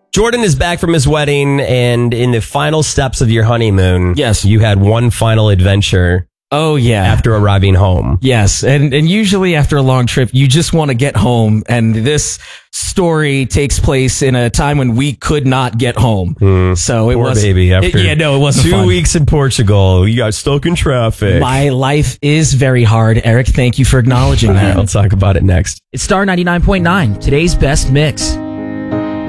Jordan is back from his wedding, and in the final steps of your honeymoon, yes, you had one final adventure. Oh, yeah. After arriving home. Yes. And usually after a long trip, you just want to get home. And this story takes place in a time when we could not get home. So it Poor was. baby. After it wasn't 2 fun. weeks in Portugal, you got stuck in traffic. My life is very hard, Eric. Thank you for acknowledging that. I'll talk about it next. It's Star 99.9, today's best mix.